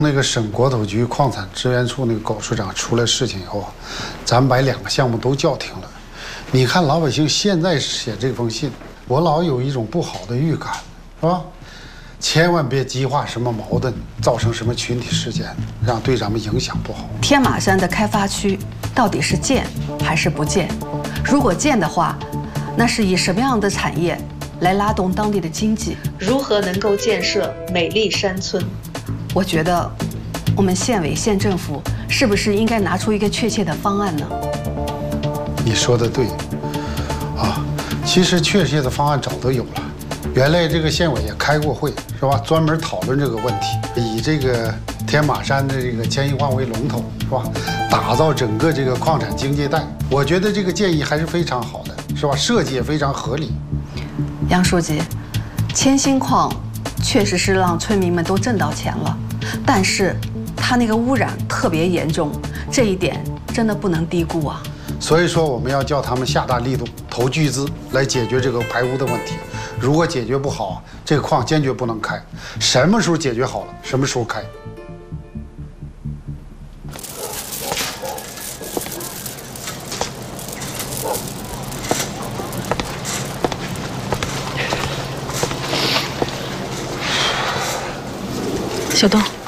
那个省国土局矿产资源处那个高处长出了事情以后，咱们把2个项目都叫停了。你看老百姓现在写这封信，我老有一种不好的预感，是吧？千万别激化什么矛盾，造成什么群体事件，让对咱们影响不好。 天马山的开发区到底是建还是不建？如果建的话，那是以什么样的产业来拉动当地的经济？如何能够建设美丽山村？我觉得，我们县委、县政府是不是应该拿出一个确切的方案呢？ 你说的对，啊，其实确切的方案早都有了。原来这个县委也开过会，是吧？专门讨论这个问题，以这个天马山的这个千亿矿为龙头，是吧？打造整个这个矿产经济带。我觉得这个建议还是非常好的，是吧？设计也非常合理。 杨书记，千兴矿确实是让村民们都挣到钱了，但是它那个污染特别严重，这一点真的不能低估啊。 所以说，我们要叫他们下大力度，投巨资来解决这个排污的问题。如果解决不好，这个矿坚决不能开。什么时候解决好了，什么时候开。 小东。